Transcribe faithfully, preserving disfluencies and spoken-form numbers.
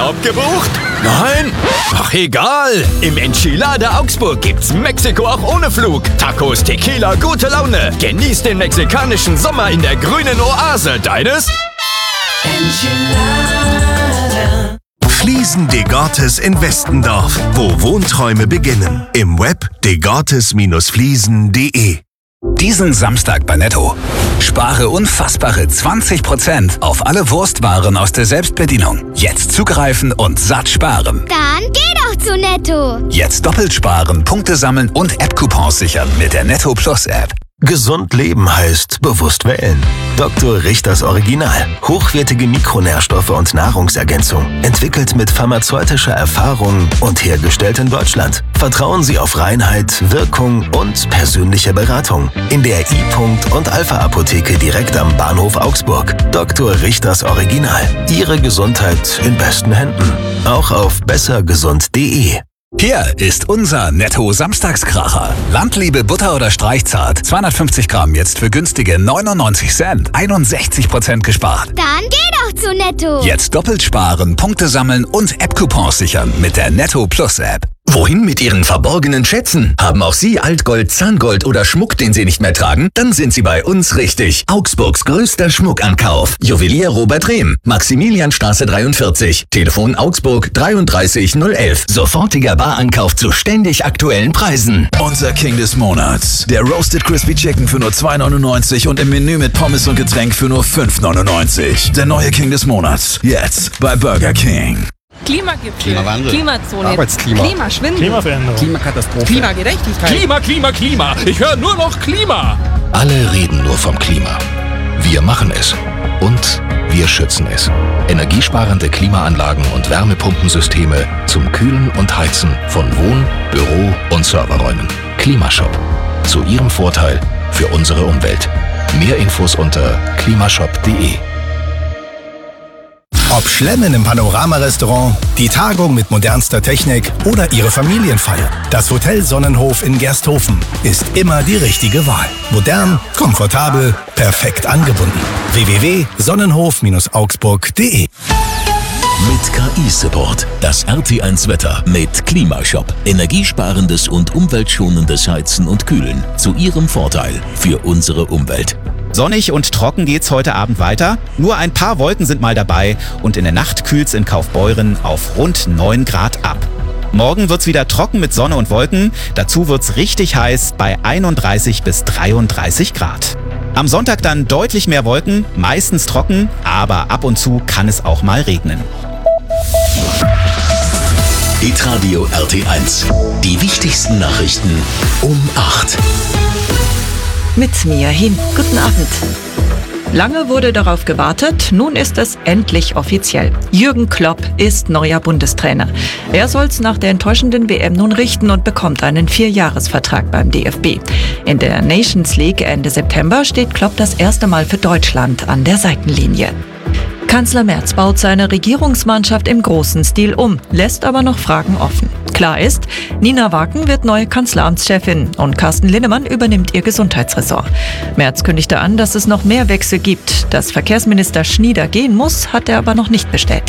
Urlaub gebucht? Nein? Ach, egal. Im Enchilada Augsburg gibt's Mexiko auch ohne Flug. Tacos, Tequila, gute Laune. Genieß den mexikanischen Sommer in der grünen Oase. Deines? Enchilada. Fliesen de Gortes in Westendorf, wo Wohnträume beginnen. Im Web de gortes Fliesen punkt de. Diesen Samstag bei Netto. Spare unfassbare zwanzig Prozent auf alle Wurstwaren aus der Selbstbedienung. Jetzt zugreifen und satt sparen. Dann geh doch zu Netto. Jetzt doppelt sparen, Punkte sammeln und App-Coupons sichern mit der Netto Plus App. Gesund leben heißt bewusst wählen. Doktor Richters Original. Hochwertige Mikronährstoffe und Nahrungsergänzung. Entwickelt mit pharmazeutischer Erfahrung und hergestellt in Deutschland. Vertrauen Sie auf Reinheit, Wirkung und persönliche Beratung. In der I-Punkt und Alpha-Apotheke direkt am Bahnhof Augsburg. Doktor Richters Original. Ihre Gesundheit in besten Händen. Auch auf besser gesund punkt de. Hier ist unser Netto-Samstagskracher. Landliebe Butter oder Streichzart. zweihundertfünfzig Gramm jetzt für günstige neunundneunzig Cent. einundsechzig Prozent gespart. Dann geh doch zu Netto. Jetzt doppelt sparen, Punkte sammeln und App-Coupons sichern mit der Netto Plus App. Wohin mit Ihren verborgenen Schätzen? Haben auch Sie Altgold, Zahngold oder Schmuck, den Sie nicht mehr tragen? Dann sind Sie bei uns richtig. Augsburgs größter Schmuckankauf. Juwelier Robert Rehm. Maximilianstraße dreiundvierzig. Telefon Augsburg dreiunddreißig null elf. Sofortiger Barankauf zu ständig aktuellen Preisen. Unser King des Monats. Der Roasted Crispy Chicken für nur zwei neunundneunzig und im Menü mit Pommes und Getränk für nur fünf neunundneunzig. Der neue King des Monats. Jetzt bei Burger King. Klimagipfel, Klimawandel, Klimazone, Arbeitsklima, Klimaschwindel, Klimaveränderung, Klimakatastrophe, Klimagerechtigkeit. Klima, Klima, Klima. Ich höre nur noch Klima. Alle reden nur vom Klima. Wir machen es. Und wir schützen es. Energiesparende Klimaanlagen und Wärmepumpensysteme zum Kühlen und Heizen von Wohn-, Büro- und Serverräumen. Klimashop. Zu Ihrem Vorteil für unsere Umwelt. Mehr Infos unter klimashop punkt de. Ob Schlemmen im Panorama-Restaurant, die Tagung mit modernster Technik oder Ihre Familienfeier. Das Hotel Sonnenhof in Gersthofen ist immer die richtige Wahl. Modern, komfortabel, perfekt angebunden. w w w punkt sonnenhof augsburg punkt de. Mit K I-Support. Das R T eins Wetter mit Klimashop. Energiesparendes und umweltschonendes Heizen und Kühlen. Zu Ihrem Vorteil für unsere Umwelt. Sonnig und trocken geht's heute Abend weiter. Nur ein paar Wolken sind mal dabei und in der Nacht kühlt's in Kaufbeuren auf rund neun Grad ab. Morgen wird's wieder trocken mit Sonne und Wolken. Dazu wird's richtig heiß bei einunddreißig bis dreiunddreißig Grad. Am Sonntag dann deutlich mehr Wolken, meistens trocken, aber ab und zu kann es auch mal regnen. Hitradio R T eins. Die wichtigsten Nachrichten um acht. Mit Mia Hin. Guten Abend. Lange wurde darauf gewartet, nun ist es endlich offiziell. Jürgen Klopp ist neuer Bundestrainer. Er soll's nach der enttäuschenden W M nun richten und bekommt einen Vierjahresvertrag beim D F B. In der Nations League Ende September steht Klopp das erste Mal für Deutschland an der Seitenlinie. Kanzler Merz baut seine Regierungsmannschaft im großen Stil um, lässt aber noch Fragen offen. Klar ist, Nina Waken wird neue Kanzleramtschefin und Carsten Linnemann übernimmt ihr Gesundheitsressort. Merz kündigte an, dass es noch mehr Wechsel gibt. Dass Verkehrsminister Schnieder gehen muss, hat er aber noch nicht bestätigt.